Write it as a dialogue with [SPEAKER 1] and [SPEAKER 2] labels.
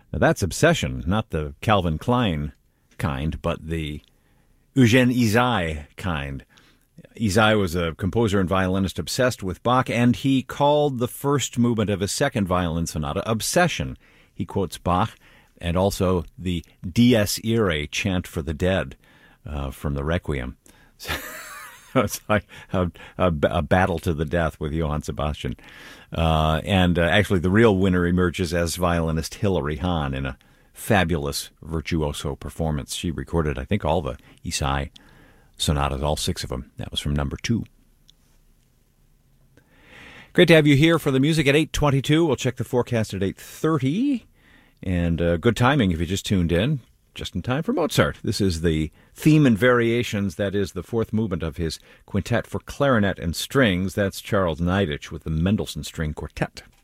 [SPEAKER 1] Now that's obsession, not the Calvin Klein kind, but the Eugène Ysaÿe kind. Ysaÿe was a composer and violinist obsessed with Bach, and he called the first movement of his second violin sonata Obsession. He quotes Bach and also the Dies Irae, Chant for the Dead, from the Requiem. So it's like a battle to the death with Johann Sebastian. Actually, the real winner emerges as violinist Hilary Hahn in a fabulous virtuoso performance. She recorded, I think, all the Ysaÿe sonatas, all 6 of them. That was from number 2. Great to have you here for the music at 8:22. We'll check the forecast at 8:30. And good timing if you just tuned in. Just in time for Mozart. This is the Theme and Variations. That is the 4th movement of his Quintet for Clarinet and Strings. That's Charles Neidich with the Mendelssohn String Quartet.